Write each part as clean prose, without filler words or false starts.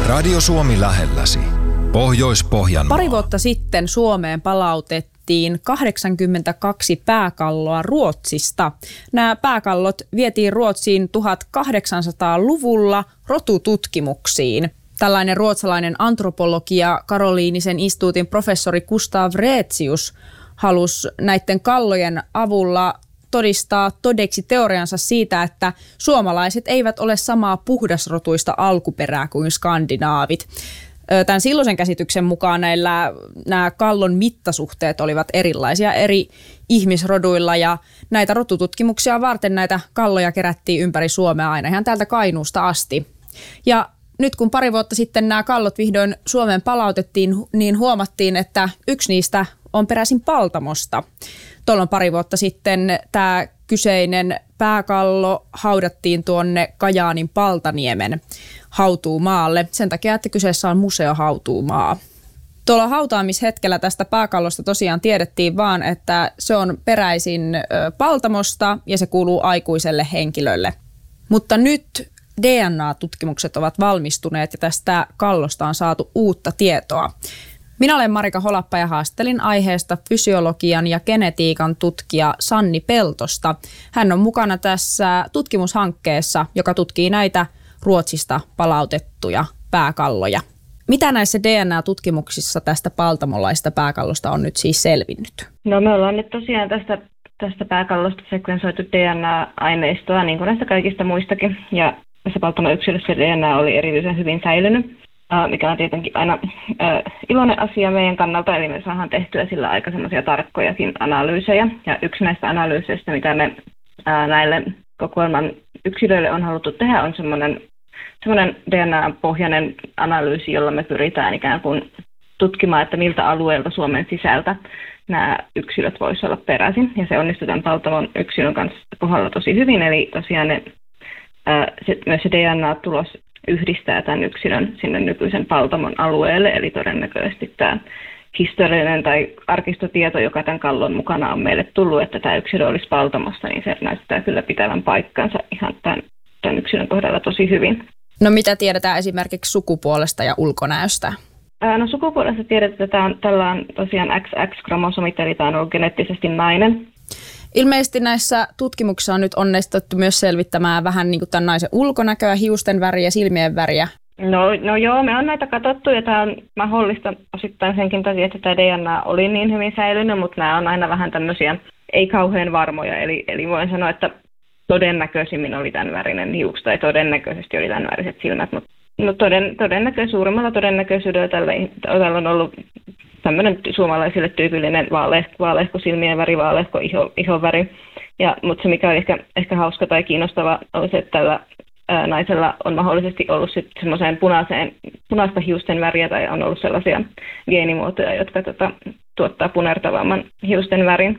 Radio Suomi lähelläsi. Pohjois-Pohjanmaa. Pari vuotta sitten Suomeen palautettiin 82 pääkalloa Ruotsista. Nämä pääkallot vietiin Ruotsiin 1800-luvulla rotututkimuksiin. Tällainen ruotsalainen antropologia Karoliinisen instituutin professori Gustav Reetsius halusi näiden kallojen avulla todistaa todeksi teoriansa siitä, että suomalaiset eivät ole samaa puhdasrotuista alkuperää kuin skandinaavit. Tämän silloisen käsityksen mukaan nämä kallon mittasuhteet olivat erilaisia eri ihmisroduilla ja näitä rotututkimuksia varten näitä kalloja kerättiin ympäri Suomea aina ihan täältä Kainuusta asti. Ja nyt kun pari vuotta sitten nämä kallot vihdoin Suomeen palautettiin, niin huomattiin, että yksi niistä on peräisin Paltamosta. Tuolloin pari vuotta sitten tämä kyseinen pääkallo haudattiin tuonne Kajaanin Paltaniemen hautuumaalle sen takia, että kyseessä on museohautuumaa. Tuolla hautaamishetkellä tästä pääkallosta tosiaan tiedettiin vaan, että se on peräisin Paltamosta ja se kuuluu aikuiselle henkilölle. Mutta nyt DNA-tutkimukset ovat valmistuneet ja tästä kallosta on saatu uutta tietoa. Minä olen Marika Holappa ja haastelin aiheesta fysiologian ja genetiikan tutkija Sanni Peltosta. Hän on mukana tässä tutkimushankkeessa, joka tutkii näitä Ruotsista palautettuja pääkalloja. Mitä näissä DNA-tutkimuksissa tästä paltamolaista pääkallosta on nyt siis selvinnyt? No me ollaan nyt tosiaan tästä pääkallosta sekvensoitu DNA-aineistoa niin kuin näistä kaikista muistakin. Ja tässä paltamoyksilössä DNA oli erityisen hyvin säilynyt, mikä on tietenkin aina iloinen asia meidän kannalta. Eli me saadaan tehtyä sillä aika semmoisia tarkkojakin analyysejä. Ja yksi näistä analyyseistä, mitä me näille kokoelman yksilöille on haluttu tehdä, on semmoinen DNA-pohjainen analyysi, jolla me pyritään ikään kuin tutkimaan, että miltä alueelta Suomen sisältä nämä yksilöt voisivat olla peräisin. Ja se onnistui tämän Paltamon yksilön kanssa kohdalla tosi hyvin. Eli tosiaan myös se DNA-tulos yhdistää tämän yksilön sinne nykyisen Paltamon alueelle. Eli todennäköisesti tämä historiallinen tai arkistotieto, joka tämän kallon mukana on meille tullut, että tämä yksilö olisi Paltamosta, niin se näyttää kyllä pitävän paikkansa ihan tämän yksilön kohdalla tosi hyvin. No mitä tiedetään esimerkiksi sukupuolesta ja ulkonäöstä? No sukupuolesta tiedetään, että tällä on tosiaan XX-kromosomit, eli tämä on ollut geneettisesti nainen. Ilmeisesti näissä tutkimuksissa on nyt onnistuttu myös selvittämään vähän niin kuin tämän naisen ulkonäköä, hiusten väriä, silmien väriä. No joo, me on näitä katsottu ja tämä on mahdollista osittain senkin takia, että tämä DNA oli niin hyvin säilynyt, mutta nämä on aina vähän tämmöisiä ei kauhean varmoja. Eli voin sanoa, että todennäköisimmin oli tämän värinen hiuks tai todennäköisesti oli tämän väriset silmät, mutta suurimmalla todennäköisyydellä tällä on ollut tämmöinen suomalaisille tyypillinen vaaleahko silmien väri, vaaleahko ihon väri. Mutta se, mikä on ehkä hauska tai kiinnostava, on se, että tällä naisella on mahdollisesti ollut semmoiseen punaista hiusten väriä tai on ollut sellaisia geenimuotoja, jotka tuottaa punertavamman hiusten värin.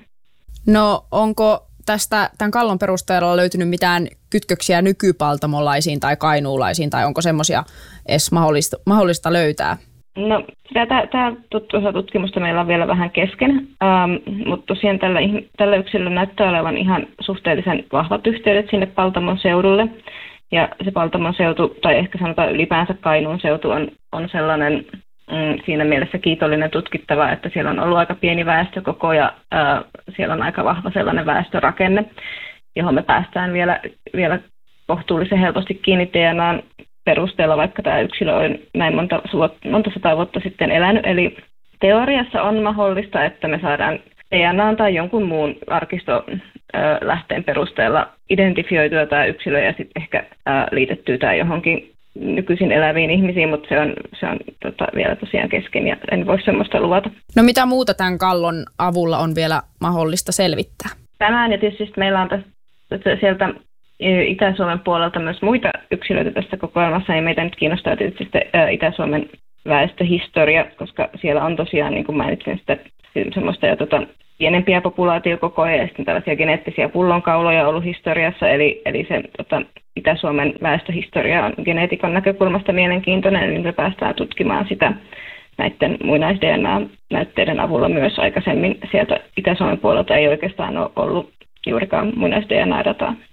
No onko tämän kallon perusteella löytynyt mitään kytköksiä nykypaltamolaisiin tai kainuulaisiin, tai onko semmoisia edes mahdollista löytää? No, tämä tutkimusta meillä on vielä vähän kesken, mutta tosiaan tällä yksilöllä näyttää olevan ihan suhteellisen vahvat yhteydet sinne Paltamon seudulle. Ja se Paltamon seutu, tai ehkä sanotaan ylipäänsä Kainuun seutu, on sellainen siinä mielessä kiitollinen tutkittava, että siellä on ollut aika pieni väestökoko ja siellä on aika vahva sellainen väestörakenne, johon me päästään vielä kohtuullisen helposti kiinni DNAn perusteella, vaikka tämä yksilö on näin monta sataa vuotta sitten elänyt. Eli teoriassa on mahdollista, että me saadaan DNAn tai jonkun muun arkistolähteen perusteella identifioitua tämä yksilö ja sitten ehkä liitettyä tämä johonkin nykyisin eläviin ihmisiin, mutta se on vielä tosiaan kesken ja en voi semmoista luvata. No mitä muuta tämän kallon avulla on vielä mahdollista selvittää? Tänään ja tietysti meillä on sieltä Itä-Suomen puolelta myös muita yksilöitä tässä kokoelmassa, ja meitä nyt kiinnostaa tietysti Itä-Suomen väestöhistoria, koska siellä on tosiaan, niin kuin mainitsin, semmoista jo pienempiä populaatiokokoja ja sitten tällaisia geneettisiä pullonkauloja ollut historiassa, eli se Itä-Suomen väestöhistoria on geneetikan näkökulmasta mielenkiintoinen, eli me päästään tutkimaan sitä näiden muinais-DNA-näytteiden avulla myös aikaisemmin. Sieltä Itä-Suomen puolelta ei oikeastaan ole ollut juurikaan muinais-DNA-dataa.